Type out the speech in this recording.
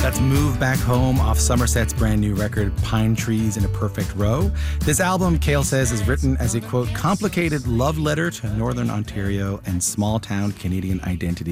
That's Move Back Home off Somerset's brand new record, Pine Trees in a Perfect Row. This album, Cale says, is written as a, quote, complicated love letter to Northern Ontario and small-town Canadian identity.